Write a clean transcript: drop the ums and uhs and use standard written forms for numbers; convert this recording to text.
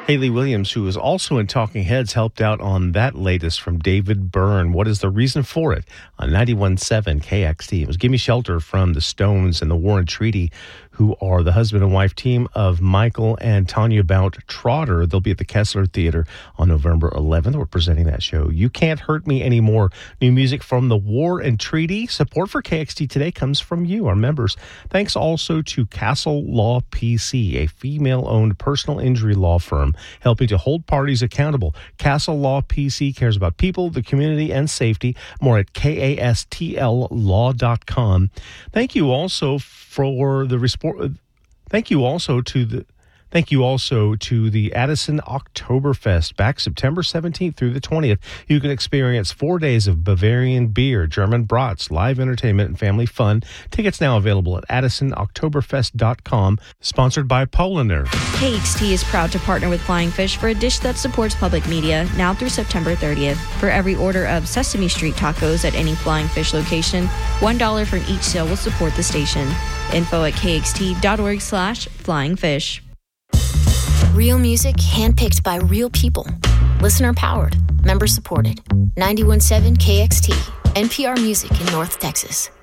Haley Williams, who is also in Talking Heads, helped out on that latest from David Byrne. What is the reason for it? On 91.7 KXT. It was Gimme Shelter from the Stones and the War and Treaty, who are the husband and wife team of Michael and Tanya Bout Trotter. They'll be at the Kessler Theater on November 11th. We're presenting that show. You Can't Hurt Me Anymore. New music from the War and Treaty. Support for KXT today comes from you, our members. Thanks also to Castle Law PC, a female-owned personal injury law firm helping to hold parties accountable. Castle Law PC cares about people, the community, and safety. More at kastllaw.com. Thank you also for the Thank you also to the Addison Oktoberfest back September 17th through the 20th. You can experience 4 days of Bavarian beer, German brats, live entertainment, and family fun. Tickets now available at addisonoktoberfest.com. Sponsored by Polaner. KXT is proud to partner with Flying Fish for a dish that supports public media now through September 30th. For every order of Sesame Street tacos at any Flying Fish location, $1 from each sale will support the station. Info at kxt.org/flyingfish. Real music handpicked by real people. Listener powered. Member supported. 91.7 KXT. NPR Music in North Texas.